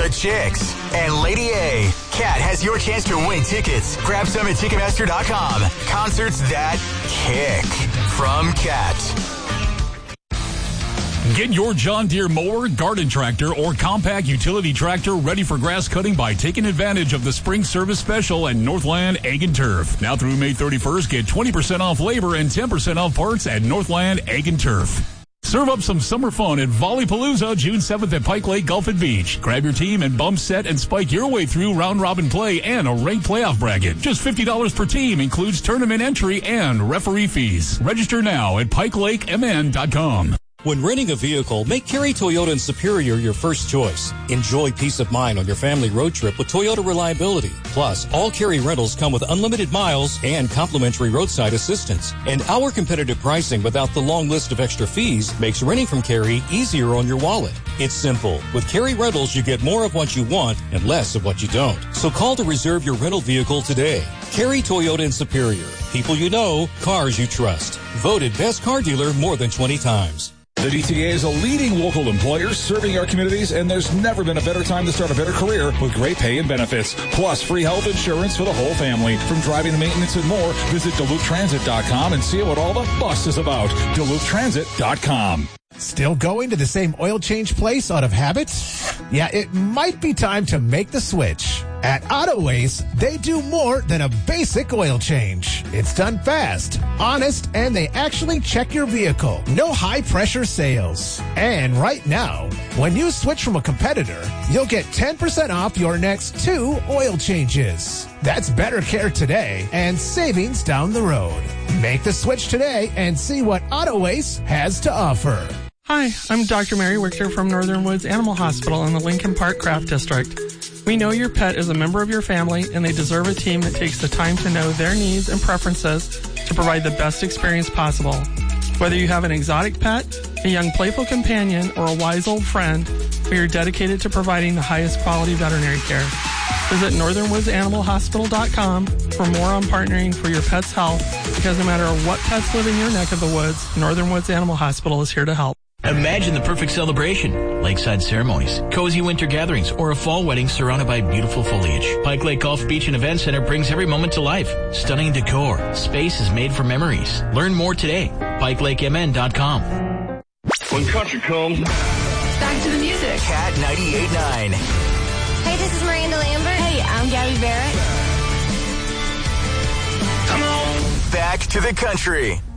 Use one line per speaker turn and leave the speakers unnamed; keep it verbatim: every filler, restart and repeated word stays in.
the Chicks, and Lady A. Kat has your chance to win tickets. Grab some at Ticketmaster dot com. Concerts that kick. From Kat.
Get your John Deere mower, garden tractor, or compact utility tractor ready for grass cutting by taking advantage of the spring service special at Northland Ag and Turf. Now through May thirty-first, get twenty percent off labor and ten percent off parts at Northland Ag and Turf. Serve up some summer fun at Volleypalooza June seventh at Pike Lake Golf and Beach. Grab your team and bump set and spike your way through round-robin play and a ranked playoff bracket. Just fifty dollars per team, includes tournament entry and referee fees. Register now at Pike Lake M N dot com.
When renting a vehicle, make Cary Toyota in Superior your first choice. Enjoy peace of mind on your family road trip with Toyota reliability. Plus, all Cary rentals come with unlimited miles and complimentary roadside assistance. And our competitive pricing without the long list of extra fees makes renting from Cary easier on your wallet. It's simple. With Cary Rentals, you get more of what you want and less of what you don't. So call to reserve your rental vehicle today. Cary Toyota in Superior. People you know, cars you trust. Voted best car dealer more than twenty times.
The D T A is a leading local employer serving our communities, and there's never been a better time to start a better career with great pay and benefits, plus free health insurance for the whole family. From driving to maintenance and more, visit Duluth Transit dot com and see what all the fuss is about. Duluth Transit dot com.
Still going to the same oil change place out of habit? Yeah, it might be time to make the switch. At Autoways, they do more than a basic oil change. It's done fast, honest, and they actually check your vehicle. No high-pressure sales. And right now, when you switch from a competitor, you'll get ten percent off your next two oil changes. That's better care today and savings down the road. Make the switch today and see what Autoways has to offer.
Hi, I'm Doctor Mary Wichter from Northern Woods Animal Hospital in the Lincoln Park Craft District. We know your pet is a member of your family, and they deserve a team that takes the time to know their needs and preferences to provide the best experience possible. Whether you have an exotic pet, a young playful companion, or a wise old friend, we are dedicated to providing the highest quality veterinary care. Visit northern woods animal hospital dot com for more on partnering for your pet's health, because no matter what pets live in your neck of the woods, Northern Woods Animal Hospital is here to help.
Imagine the perfect celebration. Lakeside ceremonies, cozy winter gatherings, or a fall wedding surrounded by beautiful foliage. Pike Lake Golf Beach and Event Center brings every moment to life. Stunning decor. Space is made for memories. Learn more today. Pike Lake M N dot com.
When country comes,
back to the music.
Cat ninety-eight point nine.
Hey, this is Miranda Lambert.
Hey, I'm Gabby Barrett.
Come on. Back to the country.